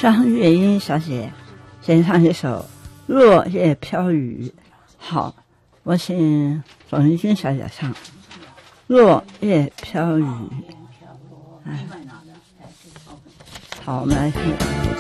张月英小姐献唱一首《落叶飘雨》。好，我请冯丽君小姐唱《落叶飘雨》。好，我们来听。